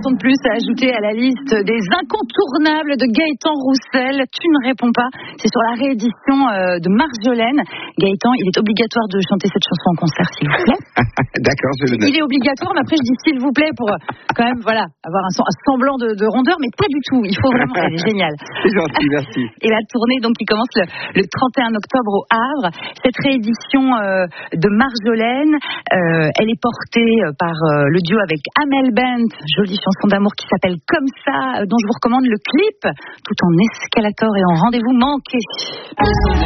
chanson de plus à ajouter à la liste des incontournables de Gaëtan Roussel. Tu ne réponds pas. C'est sur la réédition de Marjolaine. Gaëtan, il est obligatoire de chanter cette chanson en concert, s'il vous plaît. D'accord, je le note. Il est obligatoire, mais après je dis s'il vous plaît pour quand même avoir un semblant de rondeur, mais pas du tout. Il faut vraiment. Elle est géniale. C'est gentil, merci. Et la tournée donc qui commence le 31 octobre au Havre. Cette réédition de Marjolaine, elle est portée par le duo avec Amel Bent, jolie chanson d'amour qui s'appelle Comme ça, dont je vous recommande le clip, tout en escalator et en rendez-vous manqué.